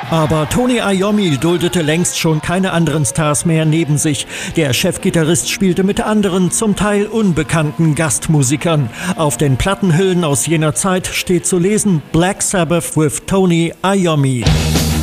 Aber Tony Iommi duldete längst schon keine anderen Stars mehr neben sich. Der Chefgitarrist spielte mit anderen, zum Teil unbekannten Gastmusikern. Auf den Plattenhüllen aus jener Zeit steht zu lesen: Black Sabbath with Tony Iommi.